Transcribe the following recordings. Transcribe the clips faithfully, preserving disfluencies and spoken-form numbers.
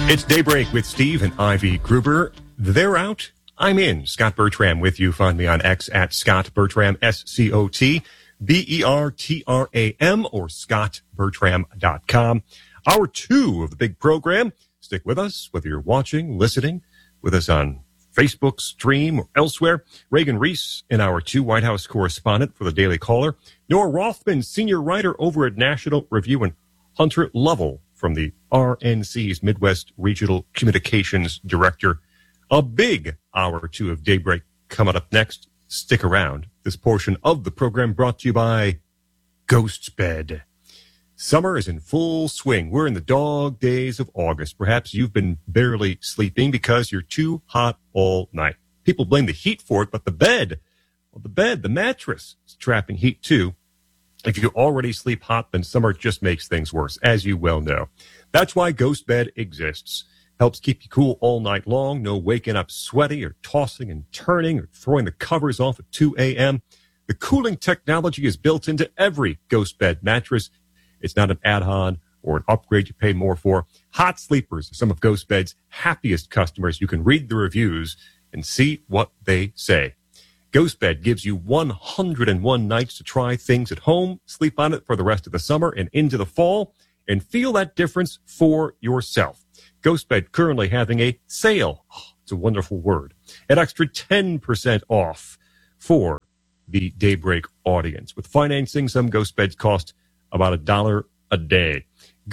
It's Daybreak with Steve and Ivy Gruber. They're out. I'm in. Scott Bertram with you. Find me on X at Scott Bertram, S C O T B E R T R A M, or scott bertram dot com. Hour two of the big program. Stick with us, whether you're watching, listening, with us on Facebook stream or elsewhere. Reagan Reese in Hour two, White House correspondent for the Daily Caller. Noah Rothman, senior writer over at National Review, and Hunter Lovell from the R N C's Midwest Regional Communications Director. A big hour two of Daybreak coming up next. Stick around. This portion of the program brought to you by Ghost Bed. Summer is in full swing. We're in the dog days of August. Perhaps you've been barely sleeping because you're too hot all night. People blame the heat for it, but the bed, well, the bed, the mattress is trapping heat too. If you already sleep hot, then summer just makes things worse, as you well know. That's why Ghost Bed exists. Helps keep you cool all night long. No waking up sweaty or tossing and turning or throwing the covers off at two a.m. The cooling technology is built into every Ghost Bed mattress. It's not an add-on or an upgrade you pay more for. Hot sleepers are some of Ghost Bed's happiest customers. You can read the reviews and see what they say. Ghost Bed gives you one hundred one nights to try things at home, sleep on it for the rest of the summer and into the fall, and feel that difference for yourself. Ghost Bed currently having a sale. Oh, it's a wonderful word. An extra ten percent off for the Daybreak audience. With financing, some Ghost Beds cost about a dollar a day.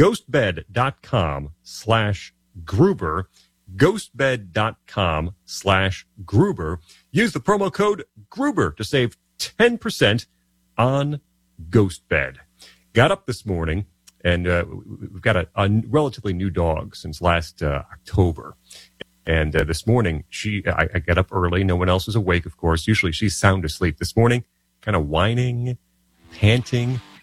Ghostbed.com slash Gruber. Ghostbed.com slash Gruber. Use the promo code Gruber to save ten percent on Ghost Bed. Got up this morning, and uh, we've got a, a relatively new dog since last uh, October. And uh, this morning, she I, I got up early. No one else is awake, of course. Usually she's sound asleep. This morning, kind of whining, panting,